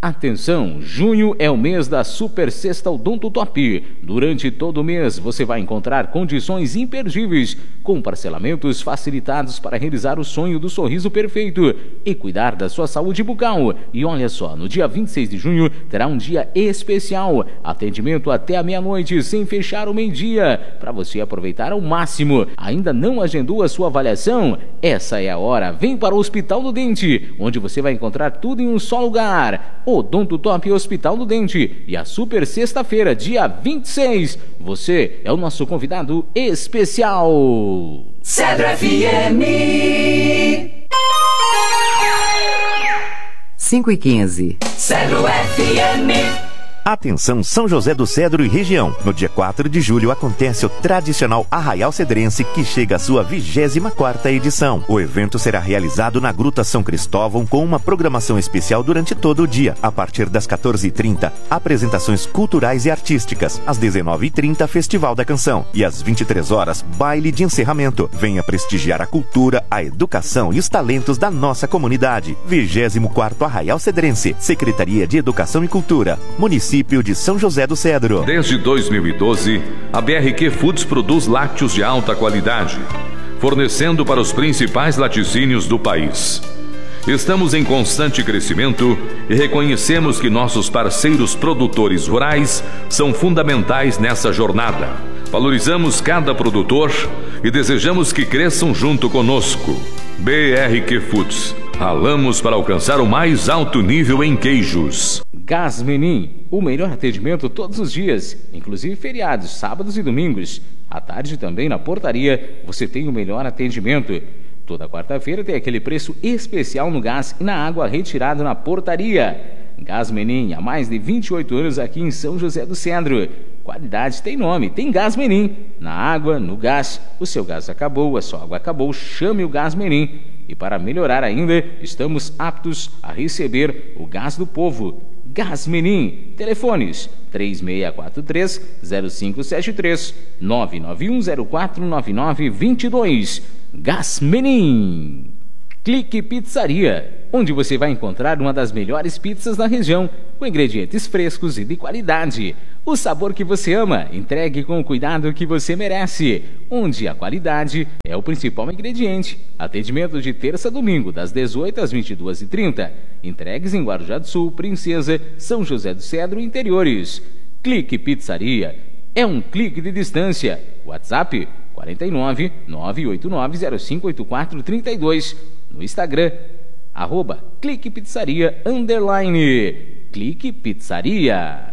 Atenção, junho é o mês da Super Sexta Odonto Top. Durante todo o mês você vai encontrar condições imperdíveis, com parcelamentos facilitados para realizar o sonho do sorriso perfeito e cuidar da sua saúde bucal. E olha só, no dia 26 de junho terá um dia especial, atendimento até a meia-noite sem fechar o meio-dia, para você aproveitar ao máximo. Ainda não agendou a sua avaliação? Essa é a hora, vem para o Hospital do Dente, onde você vai encontrar tudo em um só lugar. Odonto Top Hospital do Dente. E a Super Sexta-feira, dia 26, você é o nosso convidado especial. Cedro FM 5h15. Cedro FM. Atenção São José do Cedro e região. No dia 4 de julho acontece o tradicional Arraial Cedrense, que chega à sua 24ª edição. O evento será realizado na Gruta São Cristóvão com uma programação especial durante todo o dia. A partir das 14h30, apresentações culturais e artísticas. Às 19h30, Festival da Canção. E às 23h, baile de encerramento. Venha prestigiar a cultura, a educação e os talentos da nossa comunidade. 24º Arraial Cedrense. Secretaria de Educação e Cultura. Município de São José do Cedro. Desde 2012, a BRQ Foods produz lácteos de alta qualidade, fornecendo para os principais laticínios do país. Estamos em constante crescimento e reconhecemos que nossos parceiros produtores rurais são fundamentais nessa jornada. Valorizamos cada produtor e desejamos que cresçam junto conosco. BRQ Foods. Ralamos para alcançar o mais alto nível em queijos. Gás Menin, o melhor atendimento todos os dias, inclusive feriados, sábados e domingos. À tarde também na portaria você tem o melhor atendimento. Toda quarta-feira tem aquele preço especial no gás e na água retirada na portaria. Gás Menin, há mais de 28 anos aqui em São José do Cedro. Qualidade tem nome, tem Gás Menin. Na água, no gás, o seu gás acabou, a sua água acabou, chame o Gás Menin. E para melhorar ainda, estamos aptos a receber o gás do povo. Gás Menin. Telefones 3643-0573, 991049922. Gás Menin. Clique Pizzaria, onde você vai encontrar uma das melhores pizzas da região, com ingredientes frescos e de qualidade. O sabor que você ama, entregue com o cuidado que você merece, onde a qualidade é o principal ingrediente. Atendimento de terça a domingo, das 18 às 22h30. Entregues em Guarujá do Sul, Princesa, São José do Cedro e interiores. Clique Pizzaria. É um clique de distância. WhatsApp 49 989058432. No Instagram, @cliquepizzaria_. Clique Pizzaria.